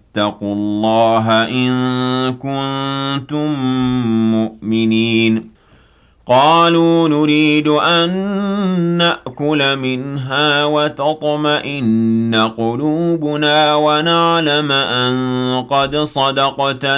فاتقوا الله إن كنتم مؤمنين قالوا نريد أن نأكل منها وتطمئن قلوبنا ونعلم أن قد صدقتنا